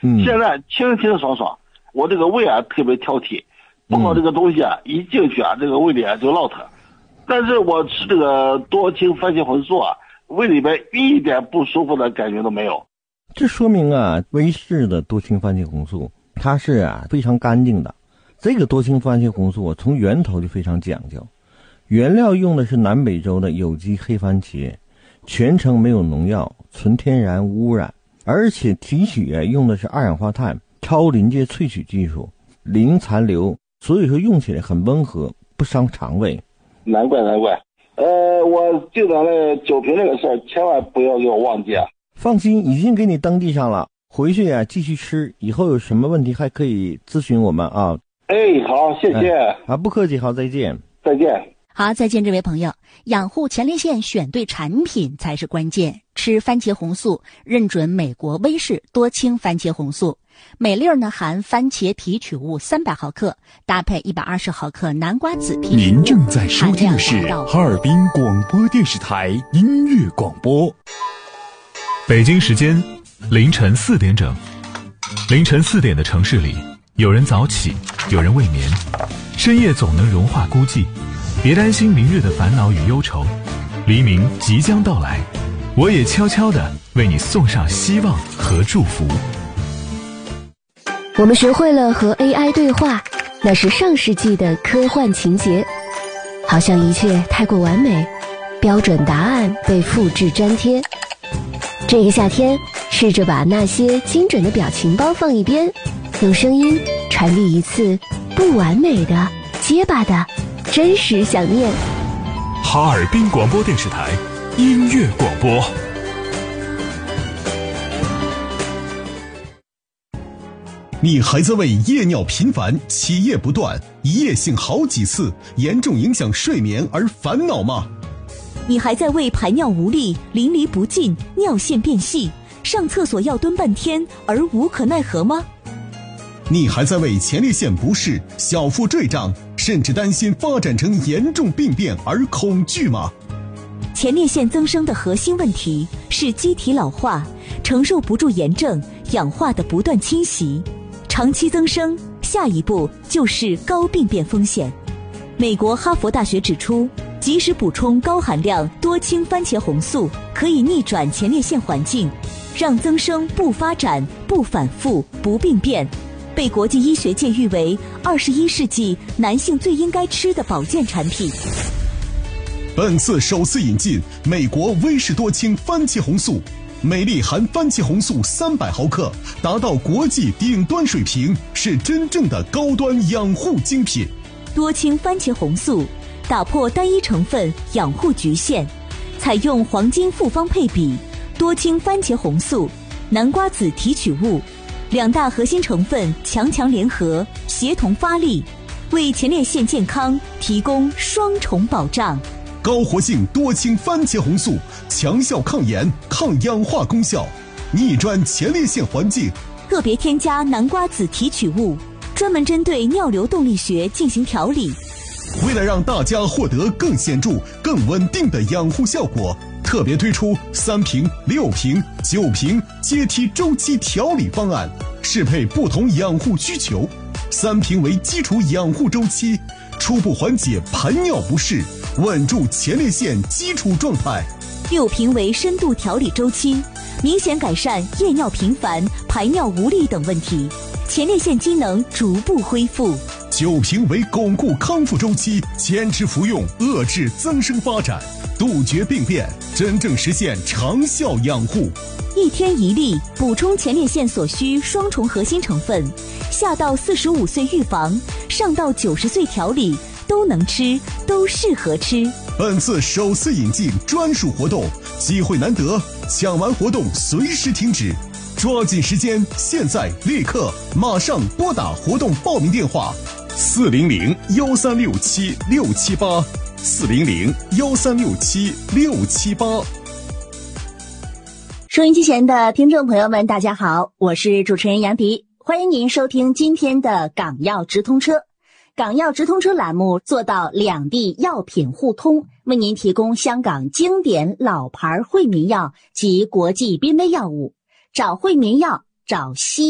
现在清清爽爽，我这个胃啊特别挑剔，碰到这个东西啊，一进去啊，这个胃里啊就落疼。但是我吃这个多氢番茄红素啊，胃里边一点不舒服的感觉都没有。 这说明啊，威士的多氢番茄红素它是非常干净的。这个多氢番茄红素从源头就非常讲究，原料用的是南美洲的有机黑番茄，全程没有农药，纯天然无污染，而且提取用的是二氧化碳超临界萃取技术，零残留，所以说用起来很温和，不伤肠胃。 难怪。我记得那酒瓶那个事儿，千万不要给我忘记啊。 放心，已经给你登记上了，回去继续吃，以后有什么问题还可以咨询我们啊。 好，谢谢。 不客气，好，再见。 再见。 好，再见，这位朋友。养护前列腺选对产品才是关键。吃番茄红素，认准美国威士多氢番茄红素。每粒呢含番茄提取物300毫克，搭配120毫克南瓜子提取物。 您正在收听的是哈尔滨广播电视台音乐广播。北京时间凌晨4点整。凌晨4点的城市里，有人早起，有人未眠，深夜总能融化孤寂。别担心明日的烦恼与忧愁，黎明即将到来，我也悄悄地为你送上希望和祝福。 我们学会了和 AI 对话，那是上世纪的科幻情节，好像一切太过完美，标准答案被复制粘贴。这个夏天，试着把那些精准的表情包放一边，用声音传递一次不完美的、结巴的真实想念。 哈尔滨广播电视台音乐广播。 你还在为夜尿频繁、起夜不断、一夜性好几次、严重影响睡眠而烦恼吗？ 你还在为排尿无力、淋漓不尽、尿线变细、上厕所要蹲半天而无可奈何吗？ 你还在为前列腺不适、小腹坠胀，甚至担心发展成严重病变而恐惧吗？ 前列腺增生的核心问题是机体老化，承受不住炎症、氧化的不断侵袭，长期增生，下一步就是高病变风险。美国哈佛大学指出，及时补充高含量多氢番茄红素，可以逆转前列腺环境，让增生不发展、不反复、不病变，被国际医学界誉为21世纪男性最应该吃的保健产品。 本次首次引进美国威士多氢番茄红素，每粒含番茄红素300毫克，达到国际顶端水平，是真正的高端养护精品。 多氢番茄红素打破单一成分养护局限，采用黄金复方配比，多氢番茄红素、南瓜子提取物两大核心成分强联合，协同发力，为前列腺健康提供双重保障。 高活性多氢番茄红素，强效抗炎、抗氧化功效，逆转前列腺环境。 特别添加南瓜子提取物，专门针对尿流动力学进行调理。 为了让大家获得更显著、更稳定的养护效果，特别推出3瓶、6瓶、9瓶阶梯周期调理方案，适配不同养护需求。3瓶为基础养护周期，初步缓解排尿不适，稳住前列腺基础状态。 6瓶为深度调理周期，明显改善夜尿频繁、排尿无力等问题，前列腺机能逐步恢复。 9瓶为巩固康复周期，坚持服用，遏制增生发展，杜绝病变，真正实现长效养护。 1天1粒，补充前列腺所需双重核心成分，下到45岁预防，上到90岁调理，都能吃，都适合吃。 本次首次引进专属活动，机会难得，抢完活动随时停止，抓紧时间，现在立刻马上拨打活动报名电话400-1367678 400-1367678。 收音机前的听众朋友们，大家好，我是主持人杨迪，欢迎您收听今天的港药直通车。港药直通车栏目做到两地药品互通，为您提供香港经典老牌惠民药及国际濒危药物，找惠民药，找西